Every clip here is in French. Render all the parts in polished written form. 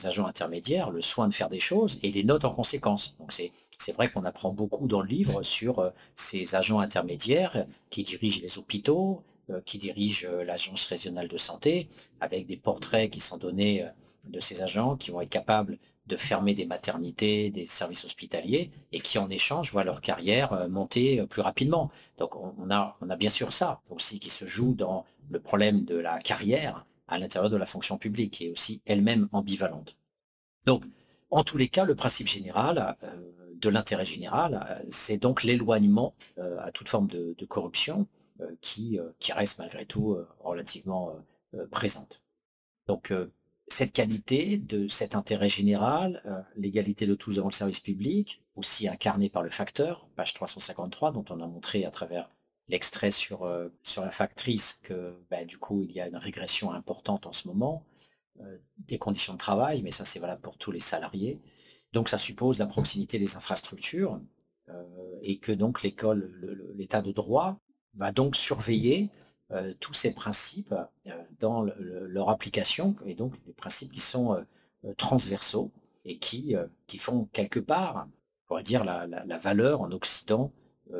agents intermédiaires le soin de faire des choses et les notent en conséquence. Donc c'est vrai qu'on apprend beaucoup dans le livre sur ces agents intermédiaires qui dirigent les hôpitaux, qui dirigent l'agence régionale de santé, avec des portraits qui sont donnés de ces agents qui vont être capables de fermer des maternités, des services hospitaliers, et qui en échange voient leur carrière monter plus rapidement. Donc on a bien sûr ça aussi qui se joue dans le problème de la carrière à l'intérieur de la fonction publique, qui est aussi elle-même ambivalente. Donc, en tous les cas, le principe général de l'intérêt général, c'est donc l'éloignement à toute forme de corruption qui reste malgré tout relativement présente. Donc, cette qualité de cet intérêt général, l'égalité de tous devant le service public, aussi incarnée par le facteur, page 353, dont on a montré à travers l'extrait sur la factrice que, du coup, il y a une régression importante en ce moment, des conditions de travail, mais ça, c'est valable pour tous les salariés. Donc ça suppose la proximité des infrastructures, et que donc l'état de droit va donc surveiller tous ces principes dans leur application, et donc des principes qui sont transversaux et qui font quelque part, on pourrait dire, la valeur en Occident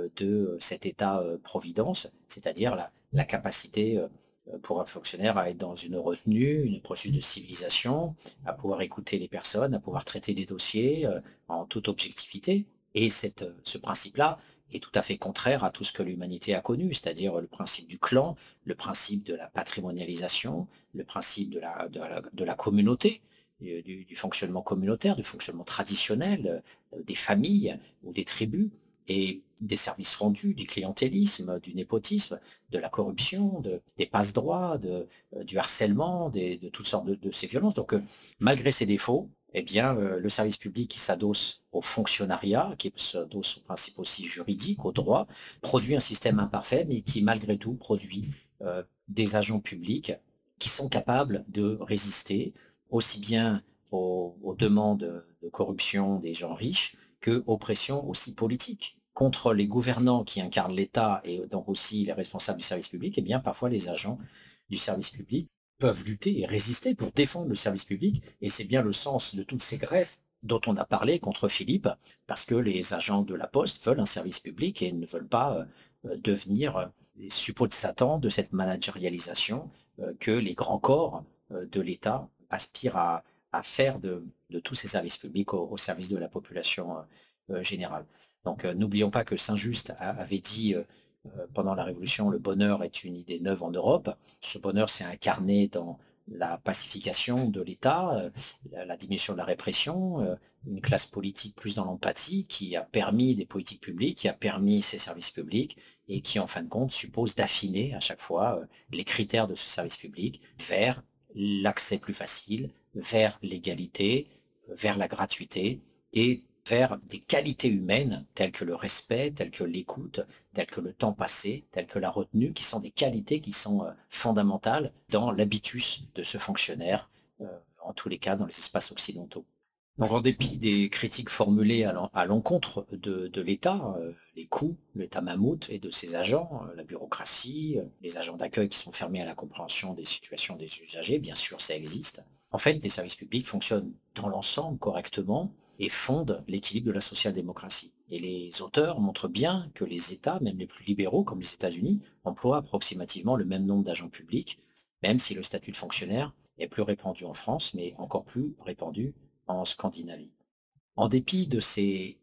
de cet État-providence, c'est-à-dire la capacité pour un fonctionnaire à être dans une retenue, une processus de civilisation, à pouvoir écouter les personnes, à pouvoir traiter des dossiers en toute objectivité. Et ce principe-là est tout à fait contraire à tout ce que l'humanité a connu, c'est-à-dire le principe du clan, le principe de la patrimonialisation, le principe de la communauté, du fonctionnement communautaire, du fonctionnement traditionnel, des familles ou des tribus, et des services rendus, du clientélisme, du népotisme, de la corruption, des passe-droits, du harcèlement, de toutes sortes de ces violences. Donc, malgré ses défauts, eh bien, le service public qui s'adosse au fonctionnariat, qui s'adosse au principe aussi juridique, au droit, produit un système imparfait, mais qui, malgré tout, produit des agents publics qui sont capables de résister aussi bien aux demandes de corruption des gens riches que aux pressions aussi politiques contre les gouvernants qui incarnent l'État et donc aussi les responsables du service public. Eh bien, parfois, les agents du service public peuvent lutter et résister pour défendre le service public. Et c'est bien le sens de toutes ces grèves dont on a parlé contre Philippe, parce que les agents de la Poste veulent un service public et ne veulent pas devenir les suppôts de Satan de cette managérialisation que les grands corps de l'État aspirent à faire de tous ces services publics au service de la population générale. Donc n'oublions pas que Saint-Just avait dit pendant la Révolution, le bonheur est une idée neuve en Europe. Ce bonheur s'est incarné dans la pacification de l'État, la diminution de la répression, une classe politique plus dans l'empathie qui a permis des politiques publiques, qui a permis ces services publics et qui, en fin de compte, suppose d'affiner à chaque fois les critères de ce service public vers l'accès plus facile, vers l'égalité, vers la gratuité et vers des qualités humaines telles que le respect, telles que l'écoute, telles que le temps passé, telles que la retenue, qui sont des qualités qui sont fondamentales dans l'habitus de ce fonctionnaire, en tous les cas dans les espaces occidentaux. Donc en dépit des critiques formulées à l'encontre de l'État, les coûts, l'État mammouth et de ses agents, la bureaucratie, les agents d'accueil qui sont fermés à la compréhension des situations des usagers, bien sûr ça existe. En fait, les services publics fonctionnent dans l'ensemble correctement et fondent l'équilibre de la social-démocratie. Et les auteurs montrent bien que les États, même les plus libéraux comme les États-Unis, emploient approximativement le même nombre d'agents publics, même si le statut de fonctionnaire est plus répandu en France, mais encore plus répandu en Scandinavie. En dépit de ces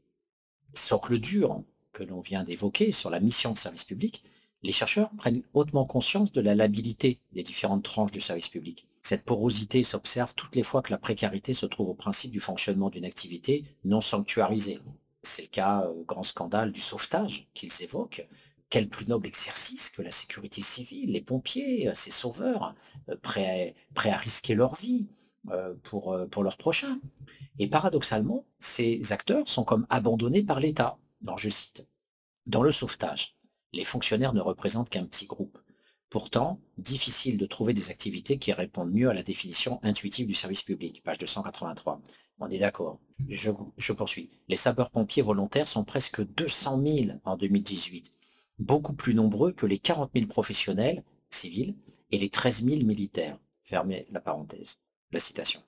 socles durs que l'on vient d'évoquer sur la mission de service public, les chercheurs prennent hautement conscience de la labilité des différentes tranches du service public. Cette porosité s'observe toutes les fois que la précarité se trouve au principe du fonctionnement d'une activité non sanctuarisée. C'est le cas, grand scandale du sauvetage qu'ils évoquent. Quel plus noble exercice que la sécurité civile, les pompiers, ces sauveurs, prêts à risquer leur vie pour leurs prochains. Et paradoxalement, ces acteurs sont comme abandonnés par l'État. Alors je cite, dans le sauvetage, les fonctionnaires ne représentent qu'un petit groupe. Pourtant, difficile de trouver des activités qui répondent mieux à la définition intuitive du service public, page 283. On est d'accord. Je poursuis. Les sapeurs-pompiers volontaires sont presque 200 000 en 2018, beaucoup plus nombreux que les 40 000 professionnels civils et les 13 000 militaires. Fermez la parenthèse. La citation.